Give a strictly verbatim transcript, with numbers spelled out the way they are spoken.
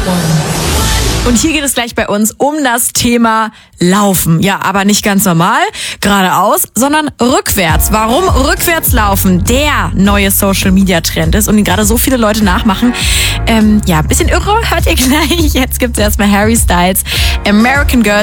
Und hier geht es gleich bei uns um das Thema Laufen. Ja, aber nicht ganz normal, geradeaus, sondern rückwärts. Warum rückwärts laufen der neue Social-Media-Trend ist und ihn gerade so viele Leute nachmachen. Ähm, ja, ein bisschen irre, hört ihr gleich. Jetzt gibt's erstmal Harry Styles, American Girl.